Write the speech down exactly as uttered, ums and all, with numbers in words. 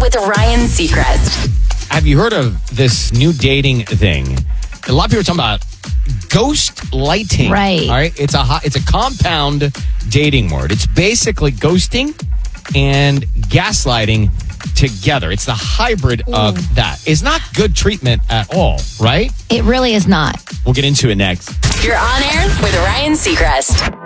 with Ryan Seacrest. Have you heard of this new dating thing? A lot of people are talking about ghost lighting. Right. All right. It's a hot, it's a compound dating word. It's basically ghosting and gaslighting together. It's the hybrid Ooh. of that. It's not good treatment at all, right? It really is not. We'll get into it next. You're on air with Ryan Seacrest.